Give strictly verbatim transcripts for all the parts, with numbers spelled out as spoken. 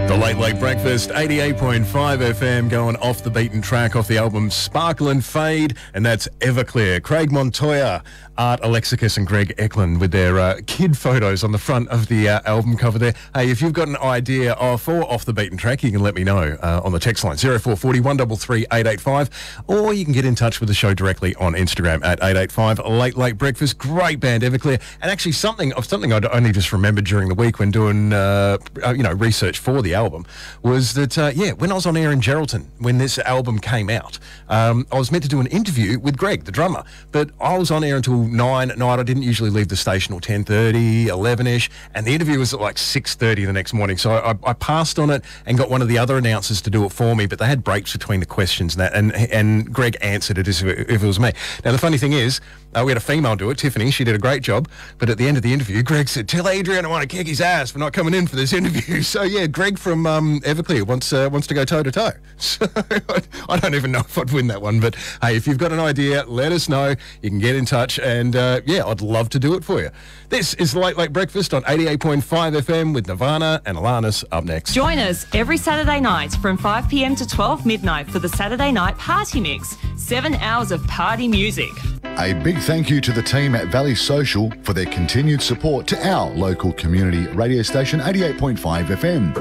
The Late Late Breakfast, eighty-eight point five F M, going off the beaten track off the album Sparkle and Fade, and that's Everclear. Craig Montoya, Art Alexakis and Greg Eklund with their uh, kid photos on the front of the uh, album cover there. Hey, if you've got an idea of, for Off the Beaten Track, you can let me know uh, on the text line zero four four zero, one three three, eight eight five, or you can get in touch with the show directly on Instagram at eight eight five Late Late Breakfast. Great band, Everclear. And actually something of something I'd only just remembered during the week when doing uh, you know research for the album was that, uh, yeah, when I was on air in Geraldton, when this album came out, um, I was meant to do an interview with Greg, the drummer, but I was on air until nine at night. I didn't usually leave the station till ten thirty, eleven-ish, and the interview was at like six thirty the next morning. So I, I passed on it and got one of the other announcers to do it for me, but they had breaks between the questions and that, and, and Greg answered it as if it, if it was me. Now, the funny thing is, uh, we had a female do it, Tiffany. She did a great job, but at the end of the interview, Greg said, "Tell Adrian I want to kick his ass for not coming in for this interview." So, yeah, Greg from um, Everclear wants uh, wants to go toe-to-toe. So I don't even know if I'd win that one, but hey, if you've got an idea, let us know. You can get in touch, and uh, yeah, I'd love to do it for you. This is the Late Late Breakfast on eighty-eight point five F M with Nirvana and Alanis up next. Join us every Saturday night from five p m to twelve midnight for the Saturday Night Party Mix. Seven hours of party music. A big thank you to the team at Valley Social for their continued support to our local community radio station, eighty-eight point five F M.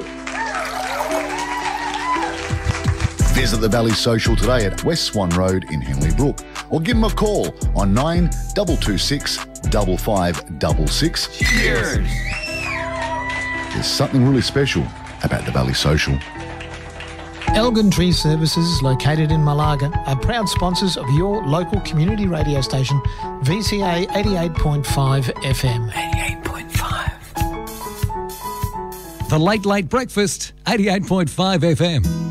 Visit the Valley Social today at West Swan Road in Henley Brook, or give them a call on nine two two six, five five six six. Cheers! There's something really special about the Valley Social. Elgin Tree Services, located in Malaga, are proud sponsors of your local community radio station, V C A eighty-eight point five F M. eighty-eight point five. The Late Late Breakfast, eighty-eight point five F M.